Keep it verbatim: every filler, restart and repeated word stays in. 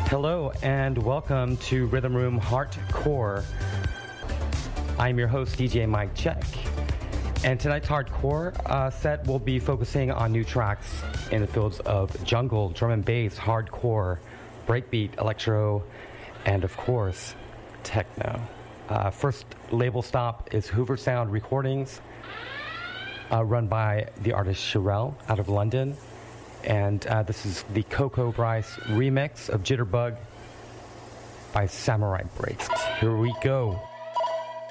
Hello and welcome to Rhythm Room Hardcore. I'm your host, D J Mike Check. And tonight's Hardcore uh, set will be focusing on new tracks in the fields of jungle, drum and bass, hardcore, breakbeat, electro, and of course, techno. Uh, first label stop is Hoover Sound Recordings, uh, run by the artist Sherelle out of London. And uh, this is the Coco Bryce remix of Jitterbug by Samurai Breaks. Here we go.